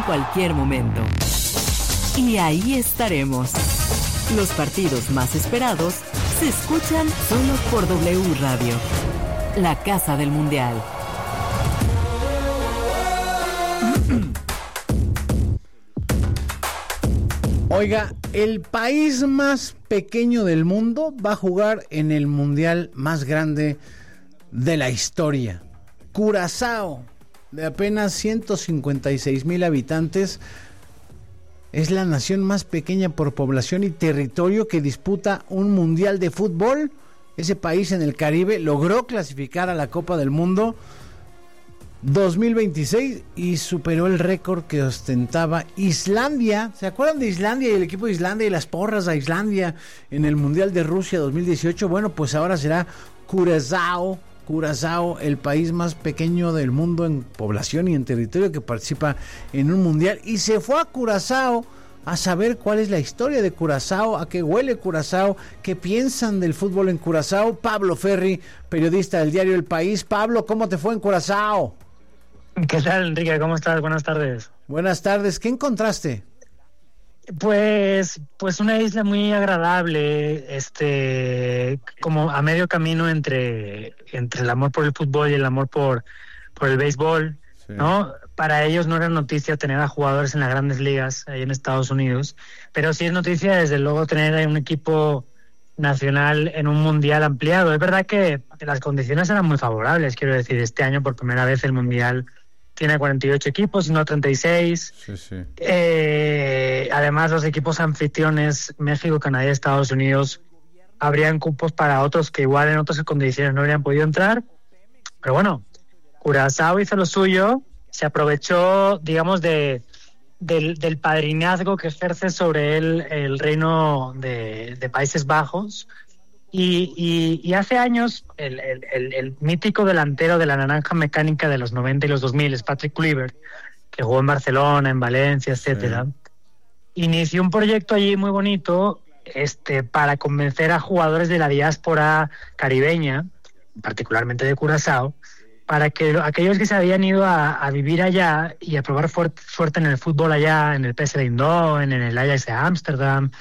cualquier momento. Y ahí estaremos. Los partidos más esperados se escuchan solo por W Radio, la casa del Mundial. Oiga, el país más pequeño del mundo va a jugar en el mundial más grande de la historia. Curazao, de apenas 156,000 habitantes, es la nación más pequeña por población y territorio que disputa un mundial de fútbol. Ese país en el Caribe logró clasificar a la Copa del Mundo 2026 y superó el récord que ostentaba Islandia. ¿Se acuerdan de Islandia y el equipo de Islandia y las porras a Islandia en el Mundial de Rusia 2018? Bueno, pues ahora será Curazao, el país más pequeño del mundo en población y en territorio que participa en un mundial. Y se fue a Curazao a saber cuál es la historia de Curazao, a qué huele Curazao, qué piensan del fútbol en Curazao. Pablo Ferri, periodista del diario El País. Pablo, ¿cómo te fue en Curazao? ¿Qué tal, Enrique? ¿Cómo estás? Buenas tardes. Buenas tardes. ¿Qué encontraste? Pues una isla muy agradable, como a medio camino entre el amor por el fútbol y el amor por el béisbol, sí. ¿No? Para ellos no era noticia tener a jugadores en las grandes ligas ahí en Estados Unidos, pero sí es noticia desde luego tener un equipo nacional en un mundial ampliado. Es verdad que las condiciones eran muy favorables, quiero decir, este año por primera vez el mundial tiene 48 equipos y no 36. Sí. Además, los equipos anfitriones, México, Canadá y Estados Unidos, habrían cupos para otros que igual en otras condiciones no habrían podido entrar. Pero bueno, Curazao hizo lo suyo, se aprovechó, digamos, del padrinazgo que ejerce sobre él el reino de Países Bajos. Y hace años el mítico delantero de la naranja mecánica de los 90 y los 2000 es Patrick Kluivert, que jugó en Barcelona, en Valencia, etcétera. Inició un proyecto allí muy bonito para convencer a jugadores de la diáspora caribeña, particularmente de Curazao, para que aquellos que se habían ido a vivir allá y a probar suerte en el fútbol allá, en el PSV Eindhoven, en el Ajax de Ámsterdam,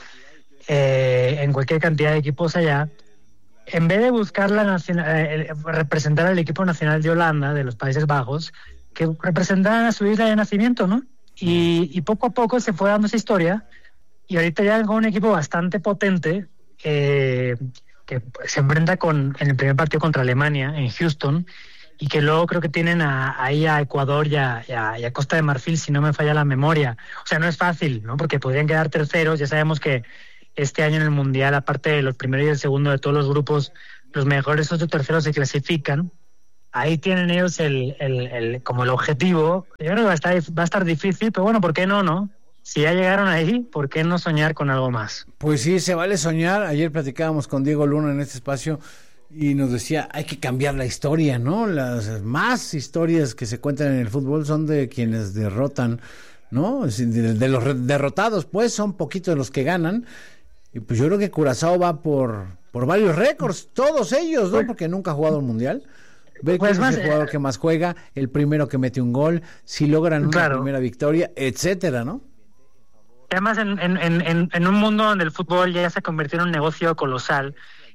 en cualquier cantidad de equipos allá, en vez de buscar representar al equipo nacional de Holanda, de los Países Bajos, que representaran a su isla de nacimiento, ¿no? Y poco a poco se fue dando esa historia, y ahorita ya con un equipo bastante potente que se enfrenta en el primer partido contra Alemania, en Houston, y que luego creo que tienen ahí a Ecuador y a Costa de Marfil, si no me falla la memoria. O sea, no es fácil, ¿no? Porque podrían quedar terceros. Ya sabemos que este año en el Mundial, aparte de los primeros y el segundo de todos los grupos, los mejores 8 terceros se clasifican. Ahí tienen ellos como el objetivo. Yo creo que va a estar difícil, pero bueno, ¿por qué no? Si ya llegaron ahí, ¿por qué no soñar con algo más? Pues sí, se vale soñar. Ayer platicábamos con Diego Luna en este espacio y nos decía, hay que cambiar la historia, ¿no? Las más historias que se cuentan en el fútbol son de quienes derrotan, ¿no? De los derrotados, pues, son poquitos los que ganan. Y pues yo creo que Curazao va por varios récords, todos ellos, ¿no? Porque nunca ha jugado un mundial. Ve quién es el jugador que más juega, el primero que mete un gol, si logran una primera victoria, etcétera, ¿no? Además, en un mundo donde el fútbol ya se convirtió en un negocio colosal,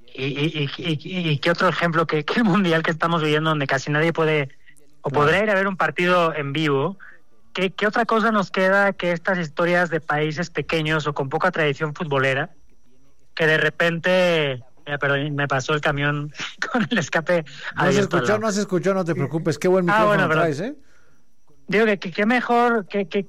y qué otro ejemplo que el mundial que estamos viviendo, donde casi nadie puede o podrá ir a ver un partido en vivo. ¿Qué otra cosa nos queda que estas historias de países pequeños o con poca tradición futbolera, que de repente... Perdón, me pasó el camión con el escape. No se escuchó, no te preocupes. Qué buen micrófono traes, ¿eh? Digo que qué mejor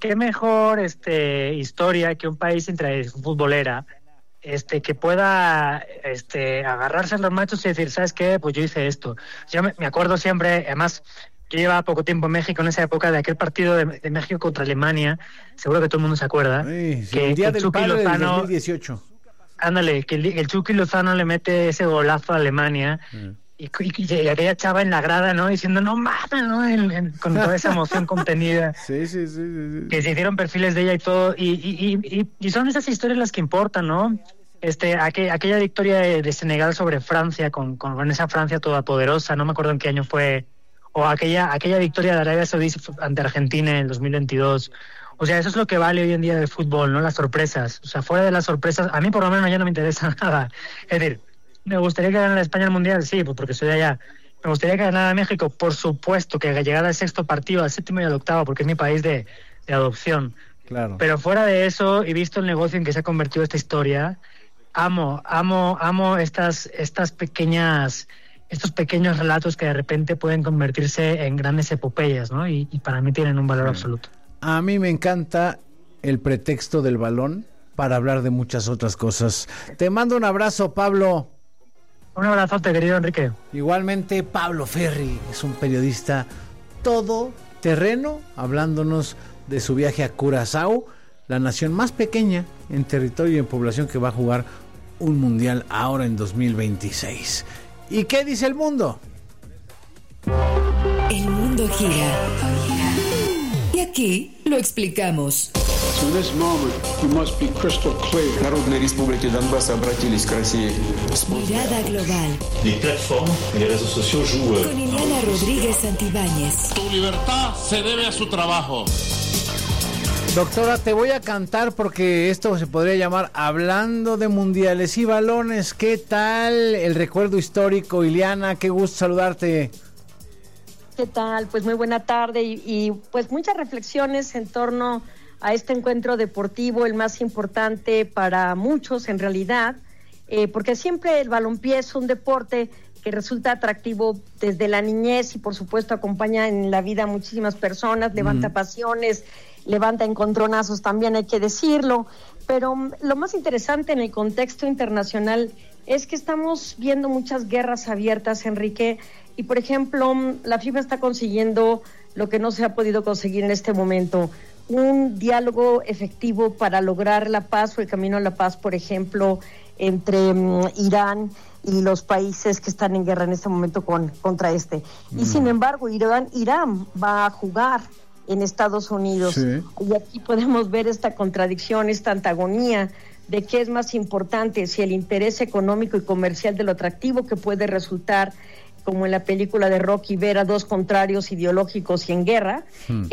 historia que un país sin tradición futbolera, que pueda agarrarse a los machos y decir, ¿sabes qué? Pues yo hice esto. Yo me acuerdo siempre, además, yo llevaba poco tiempo en México en esa época de aquel partido de México contra Alemania, seguro que todo el mundo se acuerda. Sí, que el Día del Padre del 2018. Ándale, que el Chucky Lozano le mete ese golazo a Alemania y aquella chava en la grada, ¿no? Diciendo, no mames, ¿no? Con toda esa emoción contenida. Sí. Que se hicieron perfiles de ella y todo. Y son esas historias las que importan, ¿no? Aquella victoria de Senegal sobre Francia, con esa Francia todopoderosa, no me acuerdo en qué año fue o aquella victoria de Arabia Saudí ante Argentina en el 2022. O sea, eso es lo que vale hoy en día del fútbol, ¿no? Las sorpresas. O sea, fuera de las sorpresas, a mí por lo menos ya no me interesa nada. Es decir, ¿me gustaría que ganara España el Mundial? Sí, pues porque soy de allá. ¿Me gustaría que ganara México? Por supuesto, que llegara al sexto partido, al séptimo y al octavo, porque es mi país de adopción. Claro. Pero fuera de eso, he visto el negocio en que se ha convertido esta historia. Amo estos pequeños relatos que de repente pueden convertirse en grandes epopeyas, ¿no? Y para mí tienen un valor absoluto. A mí me encanta el pretexto del balón para hablar de muchas otras cosas. Te mando un abrazo, Pablo. Un abrazote, querido Enrique. Igualmente, Pablo Ferri es un periodista todoterreno, hablándonos de su viaje a Curazao, la nación más pequeña en territorio y en población que va a jugar un mundial ahora en 2026. ¿Y qué dice el mundo? El mundo gira. Y aquí lo explicamos. In this moment, we must be crystal clear. Народные республики Донбасса обратились к России. Mirada global. Les plateformes et les réseaux sociaux jouent. Con Ileana Rodríguez Santibáñez. Tu libertad se debe a su trabajo. Doctora, te voy a cantar porque esto se podría llamar Hablando de Mundiales y Balones. ¿Qué tal el recuerdo histórico, Ileana? Qué gusto saludarte. ¿Qué tal? Pues muy buena tarde y pues muchas reflexiones en torno a este encuentro deportivo, el más importante para muchos en realidad, porque siempre el balompié es un deporte que resulta atractivo desde la niñez y por supuesto acompaña en la vida a muchísimas personas, levanta pasiones, levanta encontronazos también, hay que decirlo, pero lo más interesante en el contexto internacional es que estamos viendo muchas guerras abiertas, Enrique, y por ejemplo, la FIFA está consiguiendo lo que no se ha podido conseguir en este momento, un diálogo efectivo para lograr la paz o el camino a la paz, por ejemplo, entre Irán y los países que están en guerra en este momento contra este. Y sin embargo, Irán va a jugar en Estados Unidos. Sí. Y aquí podemos ver esta contradicción, esta antagonía de qué es más importante, si el interés económico y comercial de lo atractivo que puede resultar, como en la película de Rocky, ver a dos contrarios ideológicos y en guerra,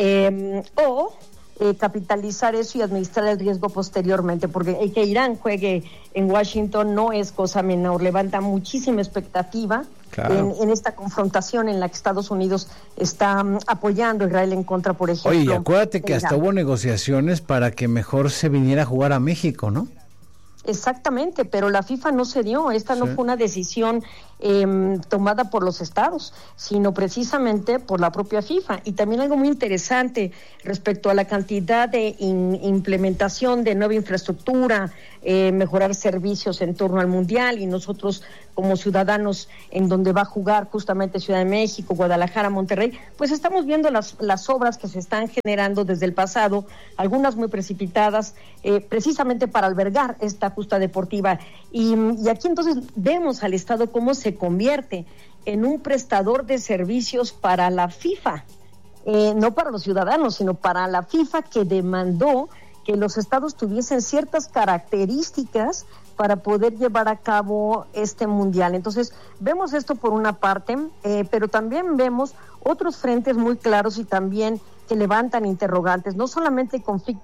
o capitalizar eso y administrar el riesgo posteriormente, porque el que Irán juegue en Washington no es cosa menor, levanta muchísima expectativa. Claro. En esta confrontación en la que Estados Unidos está apoyando a Israel en contra, por ejemplo. Oye, acuérdate que hasta hubo negociaciones para que mejor se viniera a jugar a México, ¿no? Exactamente, pero la FIFA no cedió, esta no fue una decisión tomada por los estados, sino precisamente por la propia FIFA. Y también algo muy interesante respecto a la cantidad de implementación de nueva infraestructura, mejorar servicios en torno al Mundial, y nosotros como ciudadanos en donde va a jugar justamente Ciudad de México, Guadalajara, Monterrey, pues estamos viendo las obras que se están generando desde el pasado, algunas muy precipitadas, precisamente para albergar esta justa deportiva. Y aquí entonces vemos al Estado cómo se convierte en un prestador de servicios para la FIFA, no para los ciudadanos, sino para la FIFA, que demandó que los estados tuviesen ciertas características para poder llevar a cabo este mundial. Entonces, vemos esto por una parte, pero también vemos otros frentes muy claros y también que levantan interrogantes, no solamente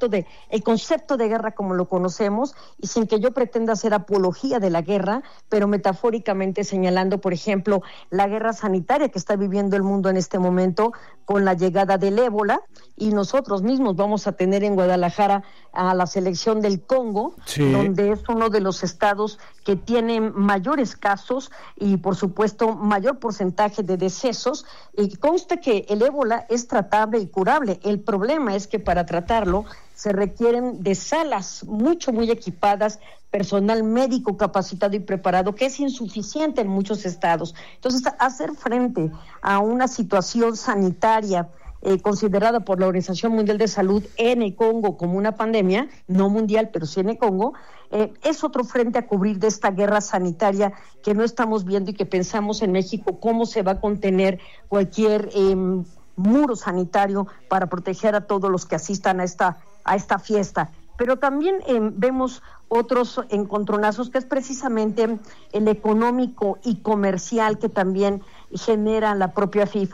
el concepto de guerra como lo conocemos, y sin que yo pretenda hacer apología de la guerra, pero metafóricamente señalando, por ejemplo, la guerra sanitaria que está viviendo el mundo en este momento con la llegada del ébola, y nosotros mismos vamos a tener en Guadalajara a la selección del Congo, donde es uno de los estados que tiene mayores casos y por supuesto mayor porcentaje de decesos, y consta que el ébola es tratable y curable. El problema es que para tratarlo se requieren de salas muy equipadas, personal médico capacitado y preparado, que es insuficiente en muchos estados. Entonces, hacer frente a una situación sanitaria considerada por la Organización Mundial de Salud en el Congo como una pandemia, no mundial, pero sí en el Congo, es otro frente a cubrir de esta guerra sanitaria que no estamos viendo y que pensamos en México cómo se va a contener cualquier muro sanitario para proteger a todos los que asistan a esta fiesta. Pero también vemos otros encontronazos, que es precisamente el económico y comercial que también genera la propia FIFA.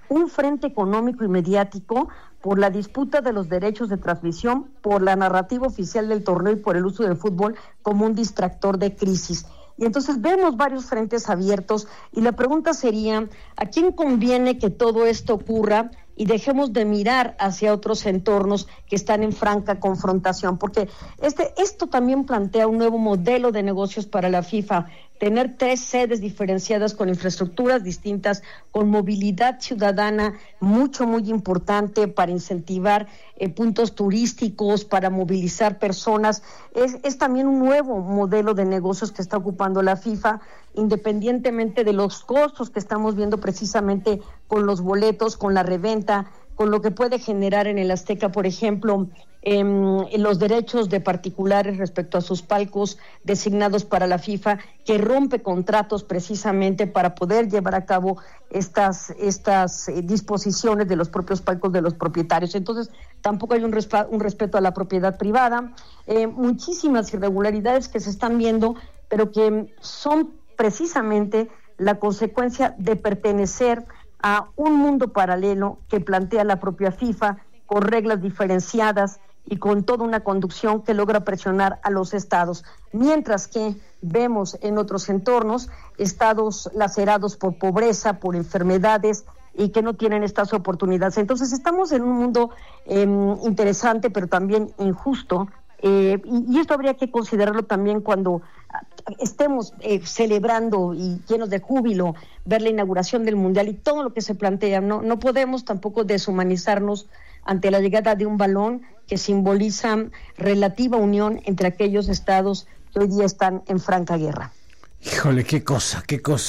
un frente económico y mediático por la disputa de los derechos de transmisión, por la narrativa oficial del torneo y por el uso del fútbol como un distractor de crisis. Y entonces vemos varios frentes abiertos y la pregunta sería, ¿a quién conviene que todo esto ocurra y dejemos de mirar hacia otros entornos que están en franca confrontación? Porque esto también plantea un nuevo modelo de negocios para la FIFA, tener 3 sedes diferenciadas con infraestructuras distintas, con movilidad ciudadana muy importante para incentivar puntos turísticos, para movilizar personas. Es también un nuevo modelo de negocios que está ocupando la FIFA, independientemente de los costos que estamos viendo precisamente con los boletos, con la reventa, con lo que puede generar en el Azteca, por ejemplo, los derechos de particulares respecto a sus palcos designados para la FIFA, que rompe contratos precisamente para poder llevar a cabo estas disposiciones de los propios palcos de los propietarios. Entonces, tampoco hay un respeto a la propiedad privada, muchísimas irregularidades que se están viendo, pero que son precisamente la consecuencia de pertenecer a un mundo paralelo que plantea la propia FIFA, con reglas diferenciadas y con toda una conducción que logra presionar a los estados, mientras que vemos en otros entornos estados lacerados por pobreza, por enfermedades y que no tienen estas oportunidades. Entonces estamos en un mundo interesante, pero también injusto, y esto habría que considerarlo también cuando estemos celebrando y llenos de júbilo ver la inauguración del Mundial y todo lo que se plantea. No podemos tampoco deshumanizarnos ante la llegada de un balón que simboliza relativa unión entre aquellos estados que hoy día están en franca guerra. Híjole, qué cosa.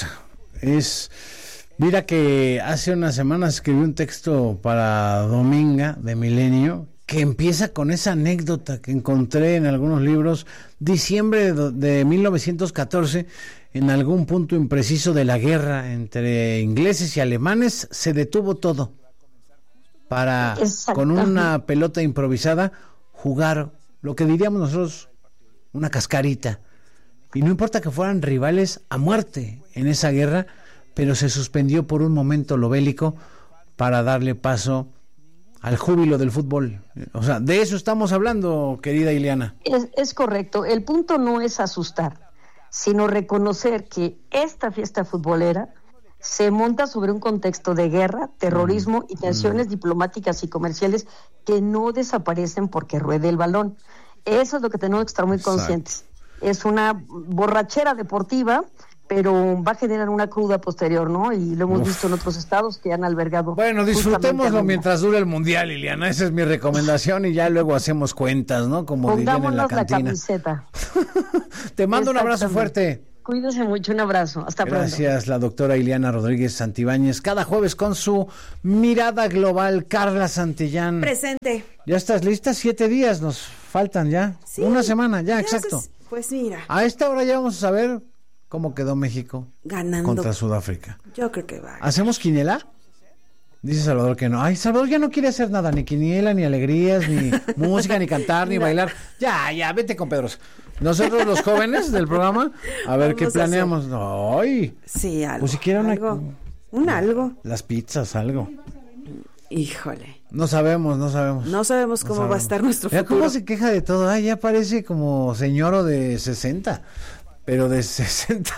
Mira que hace unas semanas escribí un texto para Dominga de Milenio que empieza con esa anécdota que encontré en algunos libros, diciembre de 1914, en algún punto impreciso de la guerra entre ingleses y alemanes, se detuvo todo para, con una pelota improvisada, jugar lo que diríamos nosotros una cascarita. Y no importa que fueran rivales a muerte en esa guerra, pero se suspendió por un momento lo bélico para darle paso al júbilo del fútbol. O sea, de eso estamos hablando, querida Ileana. Es correcto. El punto no es asustar, sino reconocer que esta fiesta futbolera se monta sobre un contexto de guerra, terrorismo y tensiones diplomáticas y comerciales que no desaparecen porque ruede el balón. Eso es lo que tenemos que estar muy conscientes. Es una borrachera deportiva, pero va a generar una cruda posterior, ¿no? Y lo hemos visto en otros estados que han albergado. Bueno, disfrutémoslo mientras dure el Mundial, Ileana, esa es mi recomendación, y ya luego hacemos cuentas, ¿no? Como dirían en la cantina. La camiseta. Te mando un abrazo fuerte. Cuídese mucho, un abrazo. Hasta pronto. Gracias, la doctora Ileana Rodríguez Santibáñez. Cada jueves con su mirada global. Carla Santillán. Presente. ¿Ya estás lista? 7 días nos faltan ya. Sí. Una semana, ya, exacto. Pues mira. A esta hora ya vamos a saber cómo quedó México ganando contra Sudáfrica. Yo creo que va. ¿Hacemos quiniela? Dice Salvador que no. Ay, Salvador ya no quiere hacer nada, ni quiniela, ni alegrías, ni música, ni cantar, ni bailar. Ya, vete con Pedros. Nosotros los jóvenes del programa, a ver qué planeamos. Ay. Sí, algo. Pues siquiera algo. Las pizzas, algo. Híjole. No sabemos. No sabemos cómo va a estar nuestro futuro. ¿Cómo se queja de todo? Ay, ya parece como señor de 60. Pero de 60.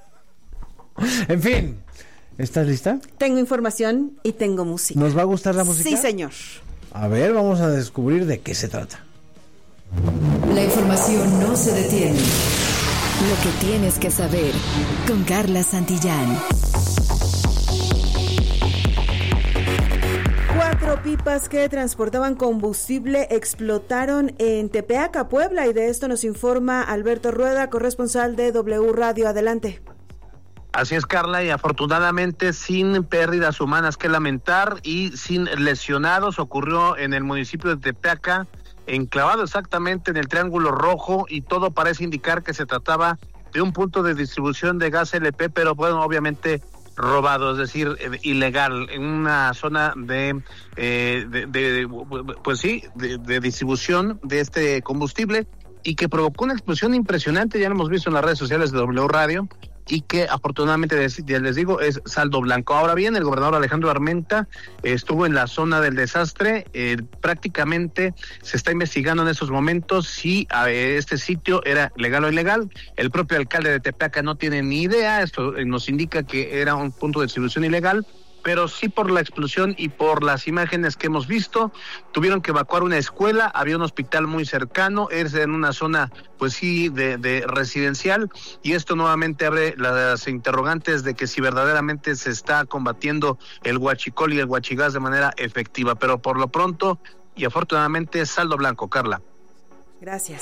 En fin, ¿estás lista? Tengo información y tengo música. ¿Nos va a gustar la música? Sí, señor. A ver, vamos a descubrir de qué se trata. La información no se detiene. Lo que tienes que saber con Carla Santillán. 4 pipas que transportaban combustible explotaron en Tepeaca, Puebla, y de esto nos informa Alberto Rueda, corresponsal de W Radio. Adelante. Así es, Carla, y afortunadamente sin pérdidas humanas que lamentar y sin lesionados. Ocurrió en el municipio de Tepeaca, enclavado exactamente en el Triángulo Rojo, y todo parece indicar que se trataba de un punto de distribución de gas LP, pero bueno, obviamente robado, es decir, ilegal, en una zona de distribución de este combustible, y que provocó una explosión impresionante. Ya lo hemos visto en las redes sociales de W Radio, y que afortunadamente les digo es saldo blanco. Ahora bien, el gobernador Alejandro Armenta estuvo en la zona del desastre, prácticamente se está investigando en esos momentos si este sitio era legal o ilegal. El propio alcalde de Tepeaca no tiene ni idea, esto nos indica que era un punto de distribución ilegal, pero sí por la explosión y por las imágenes que hemos visto, tuvieron que evacuar una escuela, había un hospital muy cercano, es en una zona, pues sí, de residencial, y esto nuevamente abre las interrogantes de que si verdaderamente se está combatiendo el huachicol y el huachigás de manera efectiva, pero por lo pronto, y afortunadamente, saldo blanco, Carla. Gracias.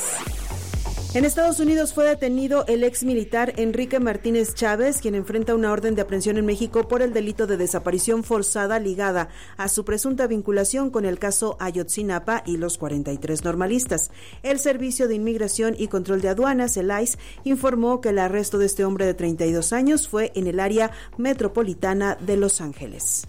En Estados Unidos fue detenido el ex militar Enrique Martínez Chávez, quien enfrenta una orden de aprehensión en México por el delito de desaparición forzada ligada a su presunta vinculación con el caso Ayotzinapa y los 43 normalistas. El Servicio de Inmigración y Control de Aduanas, el ICE, informó que el arresto de este hombre de 32 años fue en el área metropolitana de Los Ángeles.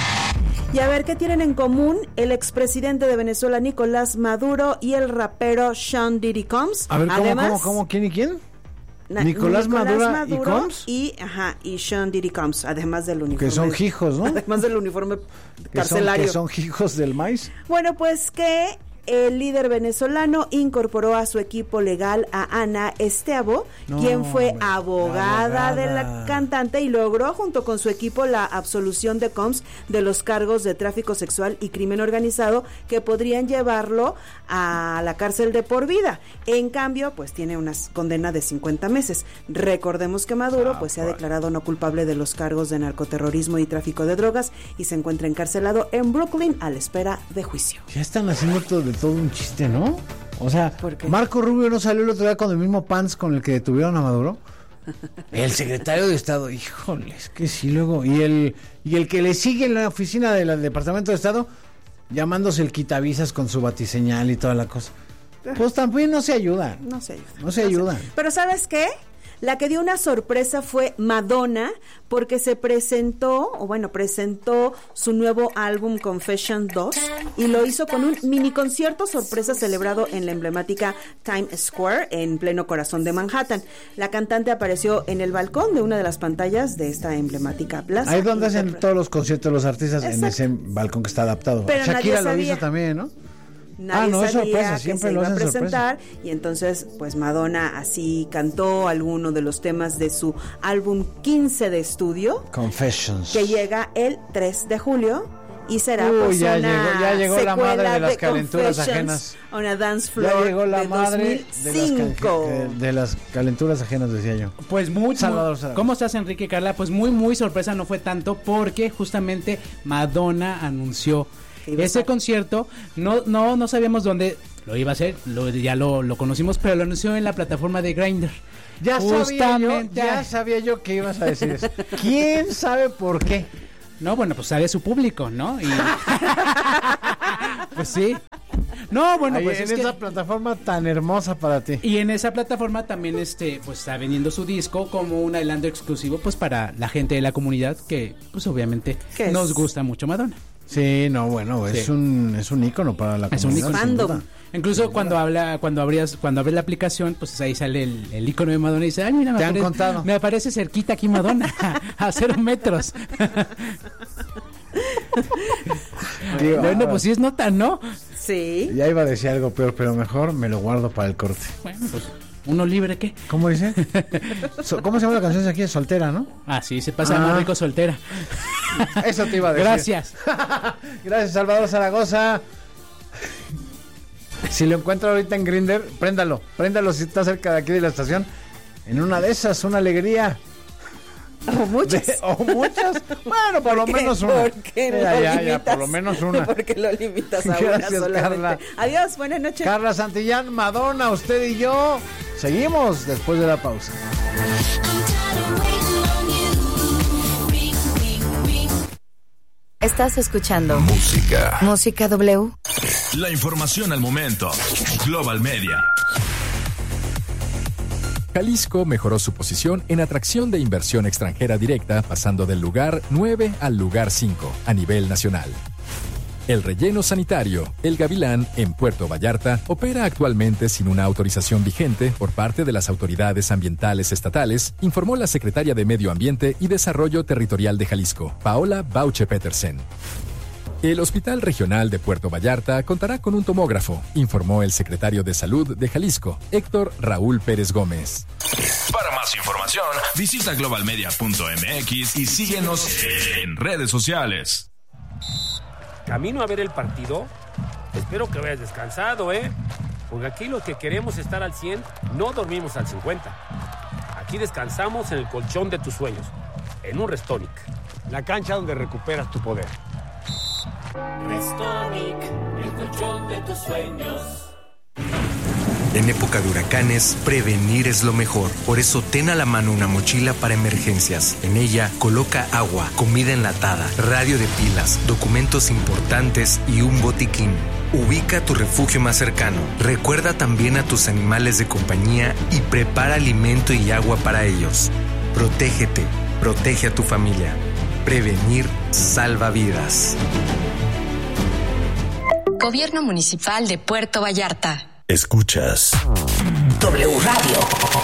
Y a ver, ¿qué tienen en común el expresidente de Venezuela, Nicolás Maduro, y el rapero Sean Diddy Combs? A ver, ¿cómo? ¿Quién y quién? Nicolás Maduro y Combs. Y Sean Diddy Combs, además del uniforme. Que son hijos, ¿no? Además del uniforme carcelario. Que son hijos del maíz. Bueno, pues que el líder venezolano incorporó a su equipo legal a Ana Esteabo, quien fue abogada de la cantante, y logró junto con su equipo la absolución de Combs de los cargos de tráfico sexual y crimen organizado que podrían llevarlo a la cárcel de por vida. En cambio, pues tiene una condena de 50 meses. Recordemos que Maduro pues se ha declarado no culpable de los cargos de narcoterrorismo y tráfico de drogas y se encuentra encarcelado en Brooklyn a la espera de juicio. Ya están haciendo todo un chiste, ¿no? O sea, Marco Rubio no salió el otro día con el mismo pants con el que detuvieron a Maduro. El secretario de Estado, híjoles, que sí, luego. Y el que le sigue en la oficina del Departamento de Estado, llamándose el quitavisas con su batiseñal y toda la cosa. Pues también no se ayudan. No se ayudan. Pero ¿sabes qué? La que dio una sorpresa fue Madonna, porque presentó su nuevo álbum Confession 2 y lo hizo con un mini concierto sorpresa celebrado en la emblemática Times Square en pleno corazón de Manhattan. La cantante apareció en el balcón de una de las pantallas de esta emblemática plaza. Ahí donde hacen todos los conciertos los artistas. Exacto. En ese balcón que está adaptado. Pero Shakira lo hizo también, ¿no? Nadie es sorpresa, siempre que se lo iba a presentar sorpresa. Y entonces pues Madonna así cantó alguno de los temas de su álbum 15 de estudio, Confessions, que llega el 3 de julio y será ya llegó la madre de las calenturas ajenas. On a Dance Floor. Ya llegó la madre 2005. de las calenturas ajenas, decía yo. Pues ¿cómo estás, Enrique y Carla? Pues muy sorpresa no fue tanto, porque justamente Madonna anunció ese concierto. No sabíamos dónde lo iba a hacer, ya lo conocimos, pero lo anunció en la plataforma de Grindr. Ya sabía yo que ibas a decir eso. ¿Quién sabe por qué? No, bueno, pues sabe su público, ¿no? Y pues sí. No, bueno, ahí, pues en esa plataforma tan hermosa para ti. Y en esa plataforma también pues está vendiendo su disco como un adelanto exclusivo pues para la gente de la comunidad que pues obviamente nos gusta mucho Madonna. Sí, no, bueno, es un ícono para la comunidad. Es un fandom. Incluso cuando abres la aplicación, pues ahí sale el ícono de Madonna y dice, ay, mira, me aparece cerquita aquí Madonna, a 0 metros. Bueno, pues sí es nota, ¿no? Sí. Ya iba a decir algo peor, pero mejor me lo guardo para el corte. Bueno, pues uno libre, ¿qué? ¿Cómo dice? ¿Cómo se llama la canción de aquí? Soltera, ¿no? Ah, sí, se pasa más rico soltera. Eso te iba a decir. Gracias. Gracias, Salvador Zaragoza. Si lo encuentro ahorita en Grindr, préndalo si está cerca de aquí de la estación. En una de esas, una alegría. O muchas. Bueno, por lo menos una. ¿Por qué ya, por lo menos una. Porque lo limitas a Gracias, una solamente. Carla. Adiós, buenas noches. Carla Santillán, Madonna, usted y yo. Seguimos después de la pausa. Estás escuchando Música W. La información al momento. Global Media. Jalisco mejoró su posición en atracción de inversión extranjera directa, pasando del lugar 9 al lugar 5 a nivel nacional. El relleno sanitario, El Gavilán, en Puerto Vallarta, opera actualmente sin una autorización vigente por parte de las autoridades ambientales estatales, informó la secretaria de Medio Ambiente y Desarrollo Territorial de Jalisco, Paola Bauche Petersen. El Hospital Regional de Puerto Vallarta contará con un tomógrafo, informó el secretario de Salud de Jalisco, Héctor Raúl Pérez Gómez. Para más información, visita globalmedia.mx y síguenos en redes sociales. ¿Camino a ver el partido? Espero que vayas descansado, porque aquí los que queremos estar al 100 no dormimos al 50. Aquí descansamos en el colchón de tus sueños, en un Restonic. La cancha donde recuperas tu poder. Restonic, el colchón de tus sueños. En época de huracanes, prevenir es lo mejor. Por eso ten a la mano una mochila para emergencias. En ella, coloca agua, comida enlatada, radio de pilas, documentos importantes y un botiquín. Ubica tu refugio más cercano. Recuerda también a tus animales de compañía y prepara alimento y agua para ellos. Protégete, protege a tu familia. Prevenir salva vidas. Gobierno Municipal de Puerto Vallarta. Escuchas W Radio.